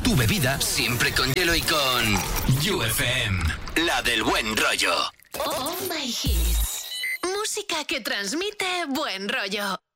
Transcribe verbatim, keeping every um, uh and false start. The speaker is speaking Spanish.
tu bebida, siempre con hielo y con U F M, la del buen rollo. Oh My Hits. Música que transmite buen rollo.